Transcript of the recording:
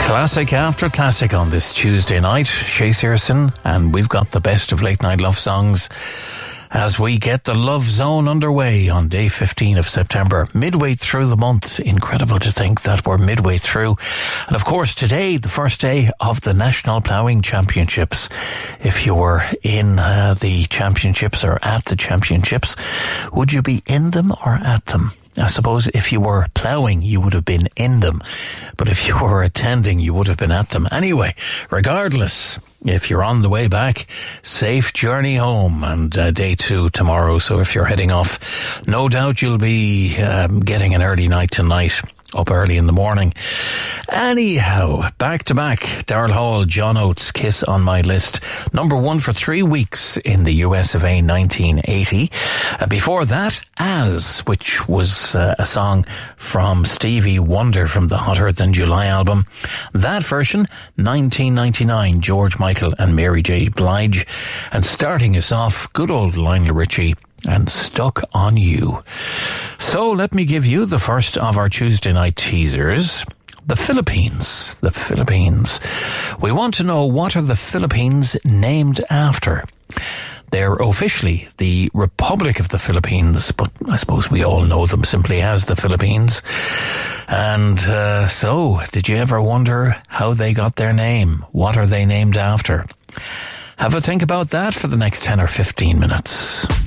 Classic after classic on this Tuesday night. Shay Searson, and we've got the best of late night love songs as we get the Love Zone underway on day 15 of September, midway through the month. Incredible to think that we're midway through. And of course, today, the first day of the National Ploughing Championships. If you were in the championships or at the championships, would you be in them or at them? I suppose if you were ploughing, you would have been in them. But if you were attending, you would have been at them. Anyway, regardless, if you're on the way back, safe journey home, and day 2 tomorrow. So if you're heading off, no doubt you'll be getting an early night tonight. Up early in the morning. Anyhow, back to back, Daryl Hall, John Oates, Kiss on My List. Number 1 for 3 weeks in the US of A, 1980. Before that, As, which was a song from Stevie Wonder from the Hotter Than July album. That version, 1999, George Michael and Mary J. Blige. And starting us off, good old Lionel Richie and Stuck on You. So let me give you the first of our Tuesday night teasers. The Philippines. The Philippines. We want to know, what are the Philippines named after? They're officially the Republic of the Philippines, but I suppose we all know them simply as the Philippines. And so, did you ever wonder how they got their name? What are they named after? Have a think about that for the next 10 or 15 minutes.